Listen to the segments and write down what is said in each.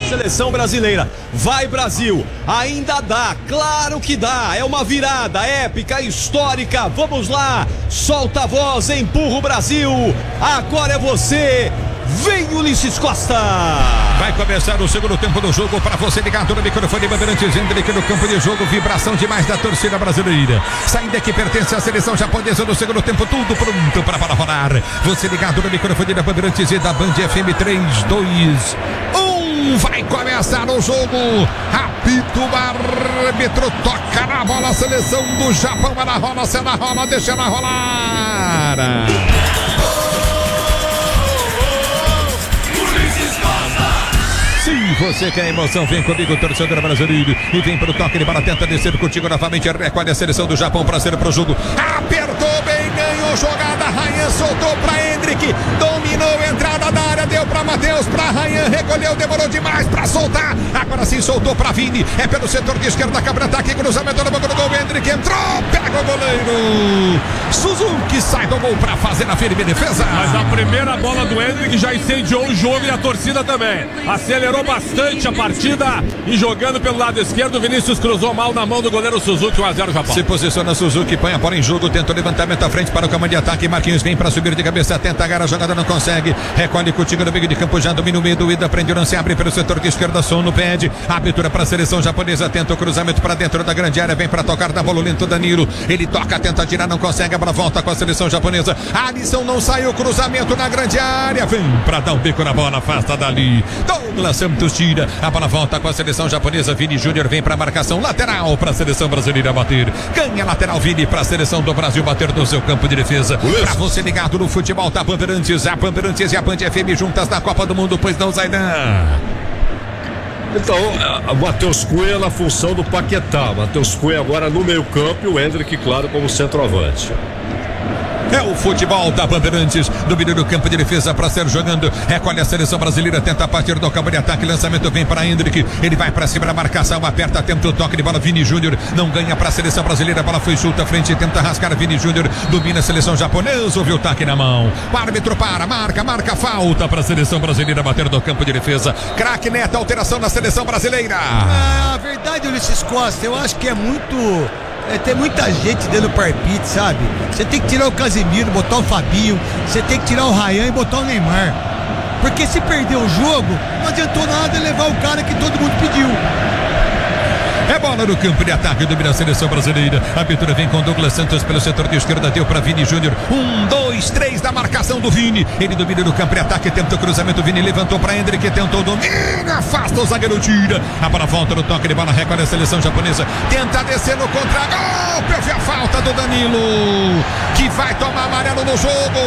Seleção brasileira. Vai, Brasil, ainda dá, claro que dá. É uma virada épica, histórica. Vamos lá, solta a voz, empurra o Brasil. Agora é você. Vem, Ulisses Costa. Vai começar o segundo tempo do jogo para você ligado no microfone Bandeirantes, Hendrick no campo de jogo, vibração demais da torcida brasileira. Saída que pertence à seleção japonesa no segundo tempo, tudo pronto para rolar. Você ligado no microfone da Bandeirantes e da Band FM 3, 2, 1. Vai começar o jogo. Apito o árbitro, toca na bola, a seleção do Japão. Ela rola, se ela rola, deixa ela rolar. Se você quer emoção, vem comigo, torcedor brasileiro, e vem pro toque de bola, tenta descer contigo novamente, recolhe a seleção do Japão para ser pro jogo, apertou bem, ganhou jogada, Ryan soltou pra Hendrick, dominou, entrada da área, deu pra Matheus, pra Ryan, recolheu, demorou demais pra soltar, agora sim soltou pra Vini, é pelo setor de esquerda, cabra ataque, cruzamento no banco do gol, Hendrick entrou, pega o goleiro, Suzuki sai do gol pra fazer a firme defesa. Mas a primeira bola do Hendrick já incendiou o jogo e a torcida também, acelerou bastante a partida e jogando pelo lado esquerdo, o Vinícius cruzou mal na mão do goleiro Suzuki, 1-0 Japão. Se posiciona Suzuki, põe a bola em jogo, tenta o levantamento à frente para o comando de ataque, Marquinhos vem para subir de cabeça, tenta agarrar a jogada, não consegue, recolhe contigo no meio de campo, já domina o meio do Ida, prende o lance, abre pelo setor de esquerda, Sono pede, abertura para a seleção japonesa, tenta o cruzamento para dentro da grande área, vem para tocar na bola, lento Danilo, ele toca, tenta tirar, não consegue, a bola volta com a seleção japonesa, Alisson não saiu, cruzamento na grande área, vem para dar um bico na bola, afasta dali, Douglas Santos tira, a bola volta com a seleção japonesa, Vini Júnior vem para a marcação lateral para a seleção brasileira bater, ganha lateral Vini para a seleção do Brasil bater no seu campo de defesa, para você ligado no futebol da Bandeirantes, a Bandeirantes e a Band FM juntas na Copa do Mundo, pois não, Zaidan? Então, o Matheus Cunha na função do Paquetá, Matheus Cunha agora no meio campo e o Hendrick, claro, como centroavante. É o futebol da Bandeirantes, domínio do campo de defesa para ser jogando, recolhe a seleção brasileira, tenta partir do campo de ataque, lançamento vem para Hendrick, ele vai para cima da marcação, aperta, tenta o toque de bola, Vini Júnior, não ganha para a seleção brasileira, a bola foi solta à frente, tenta rascar Vini Júnior, domina a seleção japonesa, ouviu o taque na mão, o árbitro para, marca falta para a seleção brasileira bater do campo de defesa, craque Neto, alteração na seleção brasileira. A verdade, Ulisses Costa, eu acho que é muito... tem muita gente dando palpite, sabe? Você tem que tirar o Casemiro, botar o Fabinho, você tem que tirar o Ryan e botar o Neymar. Porque se perder o jogo, não adiantou nada levar o cara que todo mundo pediu. É bola no campo de ataque, domina a seleção brasileira. A abertura vem com Douglas Santos pelo setor de esquerda, deu para Vini Júnior. 1, 2, 3 da marcação do Vini. Ele domina no campo de ataque, tenta o cruzamento. Vini levantou para Hendrick, tentou o domínio, afasta o zagueiro, tira. A bola volta no toque de bola, recolhe a seleção japonesa. Tenta descer no contra-golpe. Houve a falta do Danilo, que vai tomar amarelo no jogo.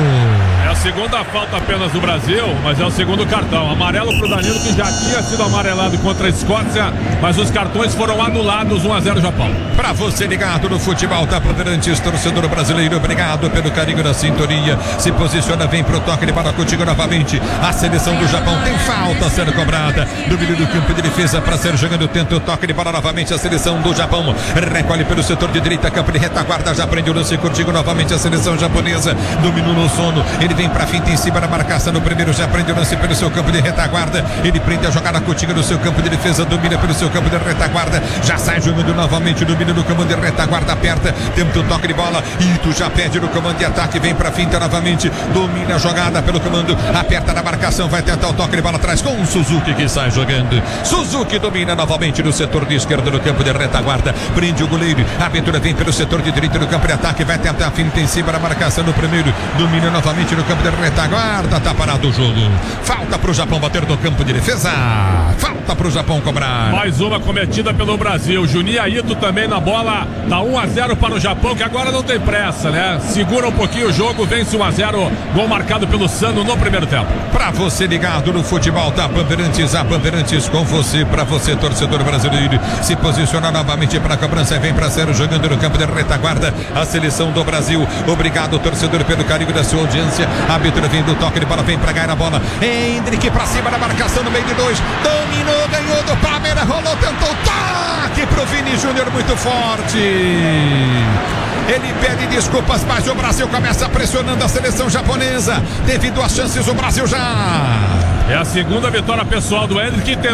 É a segunda falta apenas do Brasil, mas é o segundo cartão. Amarelo pro Danilo, que já tinha sido amarelado contra a Escócia, mas os cartões foram anulados, 1-0 Japão. Pra você ligado no futebol da Bandeirantes, torcedor brasileiro, obrigado pelo carinho da sintonia. Se posiciona, vem pro toque de bola contigo novamente. A seleção do Japão tem falta a ser cobrada. Domínio do campo de defesa para ser jogando, tenta o toque de bola novamente. A seleção do Japão recolhe pelo setor de direita, campo de retaguarda, já prende o lance contigo novamente. A seleção japonesa dominou no sono. Ele vem pra finta em cima da marcação no primeiro, já prende o lance pelo seu campo de retaguarda. Ele prende a jogada contigo no seu campo de defesa, domina pelo seu campo de retaguarda. Já sai jogando novamente, domina no comando de retaguarda, aperta, tenta o toque de bola, Ito já pede no comando de ataque, vem pra finta novamente, domina a jogada pelo comando, aperta na marcação, vai tentar o toque de bola atrás com o Suzuki que sai jogando. Suzuki domina novamente no setor de esquerda no campo de retaguarda, prende o goleiro, a abertura vem pelo setor de direita no campo de ataque, vai tentar a finta em cima da marcação no primeiro, domina novamente no campo de retaguarda, tá parado o jogo. Falta pro Japão bater no campo de defesa, falta pro Japão cobrar. Mais uma cometida pelo Brasil. Juninho Ito também na bola, dá 1-0 para o Japão, que agora não tem pressa, né? Segura um pouquinho o jogo, vence 1-0, gol marcado pelo Sano no primeiro tempo. Pra você ligado no futebol da Bandeirantes, a Bandeirantes com você, pra você torcedor brasileiro, se posiciona novamente pra cobrança, vem pra ser jogando no campo de retaguarda, a seleção do Brasil. Obrigado torcedor pelo carinho da sua audiência. A abertura vem do toque de bola, vem pra ganhar a bola, Hendrick pra cima da marcação no meio de dois, dominou, ganhou do Palmeiras, rolou, tentou toque pro Vini Júnior, muito forte. Ele pede desculpas, mas o Brasil começa pressionando a seleção japonesa. Devido às chances, o Brasil já... É a segunda vitória pessoal do Hendrick, que